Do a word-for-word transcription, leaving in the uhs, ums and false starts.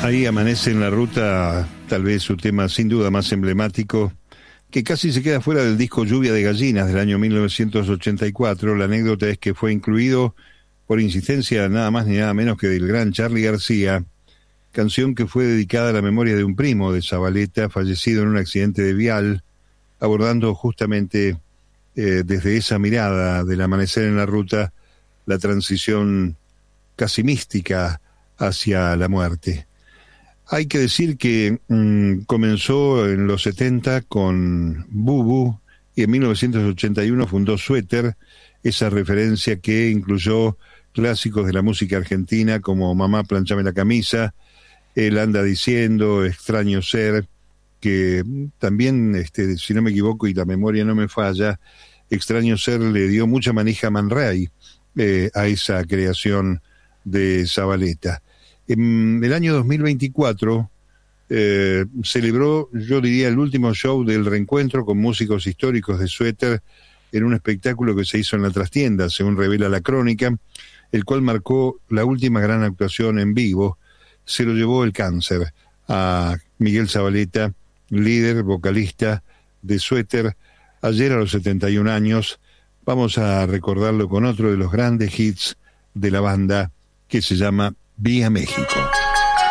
Ahí amanece en la ruta, tal vez su tema sin duda más emblemático, que casi se queda fuera del disco Lluvia de Gallinas del año mil novecientos ochenta y cuatro. La anécdota es que fue incluido por insistencia nada más ni nada menos que del gran Charly García, canción que fue dedicada a la memoria de un primo de Zavaleta, fallecido en un accidente de vial, abordando justamente eh, desde esa mirada del amanecer en la ruta, la transición casi mística hacia la muerte. Hay que decir que mmm, comenzó en los setenta con Bubu y en mil novecientos ochenta y uno fundó Suéter, esa referencia que incluyó clásicos de la música argentina como Mamá planchame la camisa, Él anda diciendo, Extraño ser, que también, este, si no me equivoco y la memoria no me falla, Extraño ser le dio mucha manija a Man Ray eh, a esa creación de Zavaleta. En el año dos mil veinticuatro eh, celebró, yo diría, el último show del reencuentro con músicos históricos de Suéter en un espectáculo que se hizo en la trastienda, según revela la crónica, el cual marcó la última gran actuación en vivo. Se lo llevó el cáncer a Miguel Zavaleta, líder, vocalista de Suéter, ayer a los setenta y un años. Vamos a recordarlo con otro de los grandes hits de la banda, que se llama Vía México.